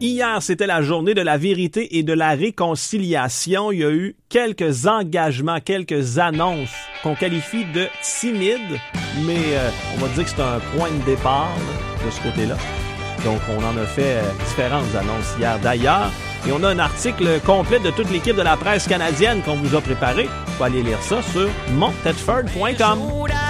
Hier, c'était la journée de la vérité et de la réconciliation. Il y a eu quelques engagements, quelques annonces qu'on qualifie de timides, mais on va dire que c'est un point de départ là, de ce côté-là. Donc, on en a fait différentes annonces hier d'ailleurs. Et on a un article complet de toute l'équipe de la presse canadienne qu'on vous a préparé. Vous pouvez aller lire ça sur monttedford.com.